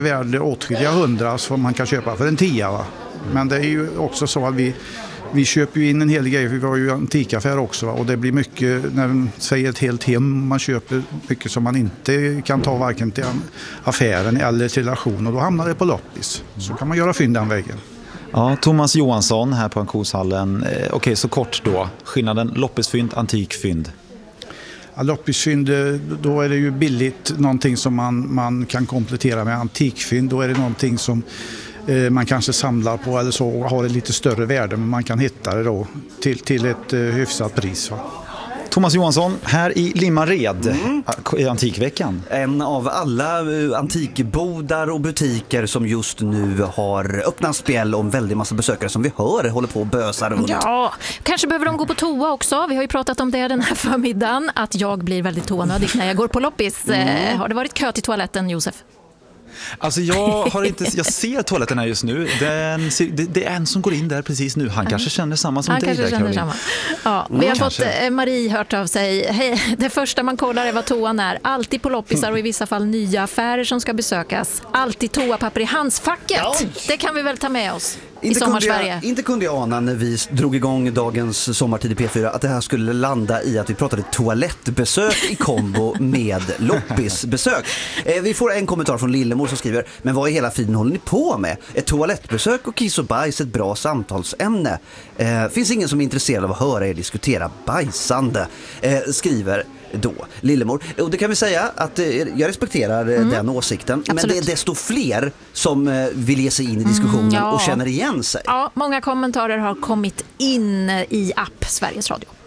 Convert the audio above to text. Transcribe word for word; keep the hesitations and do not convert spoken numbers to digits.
Värde åtskilliga hundra som man kan köpa för en tia, va? Men det är ju också så att vi, vi köper ju in en hel grej. Vi har ju antikaffär också, va? Och det blir mycket, när man säger ett helt hem, man köper mycket som man inte kan ta varken till affären eller till relation, och då hamnar det på loppis. Så kan man göra fynd den vägen. Ja, Thomas Johansson här på Auktionshallen. Eh, Okej, okay, så kort då. Skillnaden loppisfynd, antikfynd. Ja, loppisfynd, då är det ju billigt, någonting som man, man kan komplettera med. Antikfynd, då är det någonting som eh, man kanske samlar på eller så och har ett lite större värde, men man kan hitta det då till, till ett eh, hyfsat pris, va? Thomas Johansson här i Limmared mm. i Antikveckan. En av alla antikbodar och butiker som just nu har öppnat spel om väldigt massa besökare som vi hör håller på och bösar runt. Ja, kanske behöver de gå på toa också. Vi har ju pratat om det den här förmiddagen, att jag blir väldigt toanödig när jag går på loppis. Mm. Har det varit kö till toaletten, Josef? Alltså jag har inte, jag ser toaletten här just nu. Den, det, det är en som går in där precis nu. Han kanske känner samma som Han dig kanske där, känner samma. Ja, vi har kanske. fått Marie hört av sig. Hej, det första man kollar är vad toan är. Alltid på loppisar och i vissa fall nya affärer som ska besökas. Alltid toapapper i handsfacket. Oj. Det kan vi väl ta med oss. Inte I kunde, Sommarsverige. jag, inte kunde jag ana när vi drog igång dagens sommartid i P fyra att det här skulle landa i att vi pratade toalettbesök i kombo med loppisbesök. Eh, vi får en kommentar från Lillemor som skriver: men vad i hela friden håller ni på med? Ett toalettbesök och kiss och bajs, ett bra samtalsämne. Eh, finns ingen som är intresserad av att höra er diskutera bajsande, eh, skriver då Lillemor. Och det kan vi säga att eh, jag respekterar eh, mm. den åsikten. Absolut. Men det är desto fler som eh, vill ge sig in i diskussionen mm, ja. och känner igen sig. Ja, många kommentarer har kommit in i app Sveriges Radio.